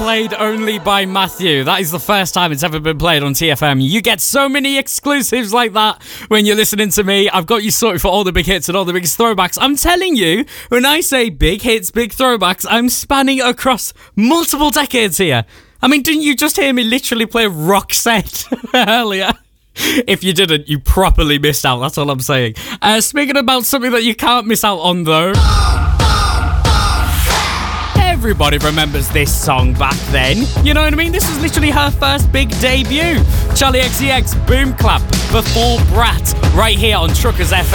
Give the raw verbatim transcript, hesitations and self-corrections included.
Played only by Matthew. That is the first time it's ever been played on T F M. You get so many exclusives like that when you're listening to me. I've got you sorted for all the big hits and all the biggest throwbacks. I'm telling you, when I say big hits, big throwbacks, I'm spanning across multiple decades here. I mean, didn't you just hear me literally play Roxette earlier? If you didn't, you properly missed out. That's all I'm saying. Uh, speaking about something that you can't miss out on, though. Everybody remembers this song back then. You know what I mean? This was literally her first big debut. Charlie X C X, Boom Clap, before Brat, right here on Truckers F M.